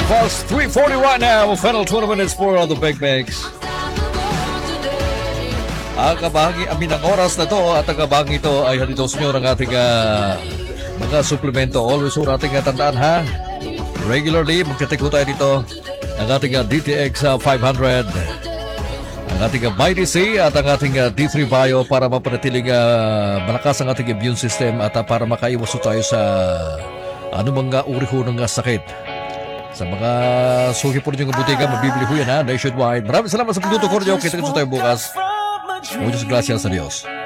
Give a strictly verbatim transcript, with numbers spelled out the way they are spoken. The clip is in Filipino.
Alright, folks, three forty-one now. Final twenty minutes for the Big Mix. Ang kabahagi, amin ang oras na to at ang kabahagi ito ay hatid sa inyo ng ating uh, mga suplemento. Always po nating uh, tandaan ha. Regularly, magkatik tayo dito ang ating uh, D T X uh, five hundred, ang ating uh, Mighty C at ang ating uh, D three Bio para mapanatiling uh, malakas ang ating immune system at uh, para makaiwas tayo sa anumang uh, uri ho ng uh, sakit. Sa mga suki po ninyo ng butika, mabibili ho yan ha, nationwide. Maraming salamat sa pagtuto ko ninyo. Kita-kita tayo bukas. Muchas gracias a Dios.